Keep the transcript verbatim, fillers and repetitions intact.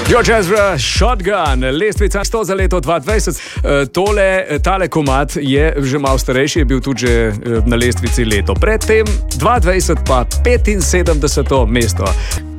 George Ezra, Shotgun, lestvica sto za leto dva tisoč dvajset. Tole, tale komad je že malo starejši, je bil tudi že na lestvici leto predtem, dva tisoč dvajset pa petinsedemdeseto mesto.